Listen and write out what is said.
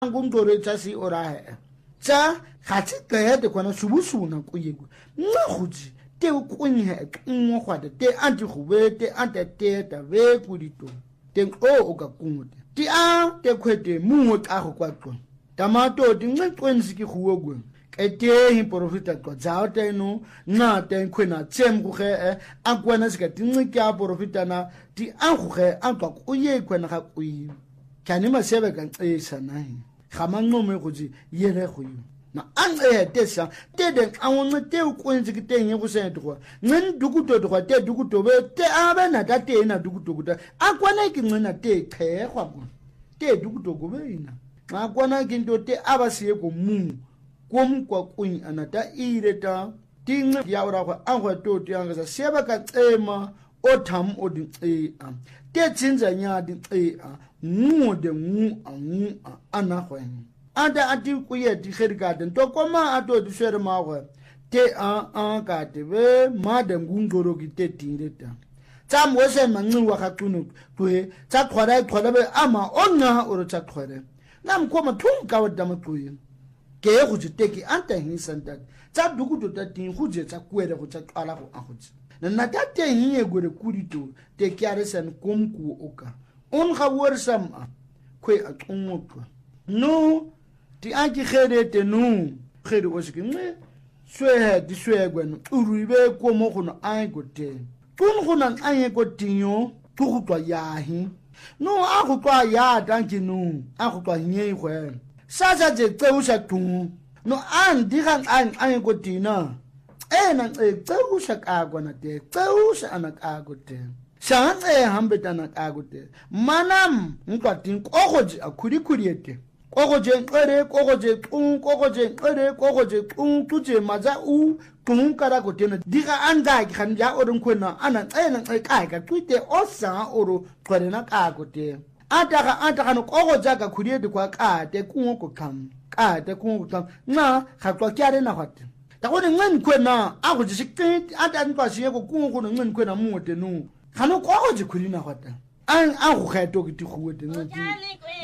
ngumdoro tsasi orahe tsa gati kaya de kwana subusuna kuyego ngahuji te kunye kunwa kwada te anti khube te antate ta ve kulito te o ka kungote ti a te kwete mungo ka go kwaqo tamato di ngqwenzi ki khuwogwe kete hi profita kwa zao te no na te kwena tsem go ge a kwana se ka tinqi ka profita na ti a go ge a kwa kuye kwena ga kuyi kani masebe ka nxesa nahi gamanqome go ji yele go yo na anje tesa te de awon te ukwenzi ki te nge go se twa ngen dukuto twa te dukuto be te abana ta te na dukuto kuta akwana ki ngena te khegwa go te dukuto go be ina akwana ki ndo te abasiye go mu komkwa kwin anata ireta tinga ya ora go angwa to te anga sa seba ka tsema o tham o di te tsinza nya di mu de mu ana khwen anda ati kuye di khergaden to koma ato di shere mawe te ka te be ma de ngungoro ki te tireta tsa mose manxiwa ga qunu kuye tsa khwara be ama onna oro tsa khware nam koma thunka wa dama kuye ke go teki anta hinsanta tsa dukuto ta tin go je tsa kwere go tsa qala go agotse nna ta te hiye gore kurito te kyare san komku oka on ga worsam kwe a qungotwa no ti anki khere te no khere o se ke swe di swe gwen uribe ko mo go no ai go te kun go nan ai go tinyo tu go twa yahi no a go twa ya danki no a go twa nye gwe sa je tse sa tu no an di gang ai go tina na tse u sa ka go na te tse u sa ana ka go te sa hambe tana ka go te manam nkwa tin ko go ji akuri ete kogoje tuje maza u kara ko tena diga anda ki khan ya orun khona ana tsena kai ka tuite osa oro khorena ka ko te ata ka no kogoja ka khuriye de kwa ka te kungo ko kam na ga kwa kyare na hwate ta go ngen khona a go ji sikit ata ntwa siye ko kungo no ngen khona mo te no khano kogoje khurina hwata an a go khaito ki ti khuwe te